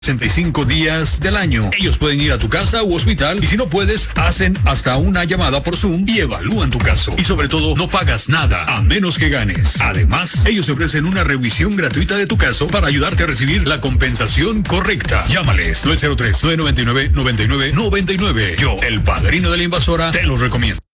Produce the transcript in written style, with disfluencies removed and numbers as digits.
65 días del año. Ellos pueden ir a tu casa u hospital y si no puedes, hacen hasta una llamada por Zoom y evalúan tu caso. Y sobre todo, no pagas nada a menos que ganes. Además, ellos ofrecen una revisión gratuita de tu caso para ayudarte a recibir la compensación correcta. Llámales 903-999-9999. Yo, el padrino de la invasora, te los recomiendo.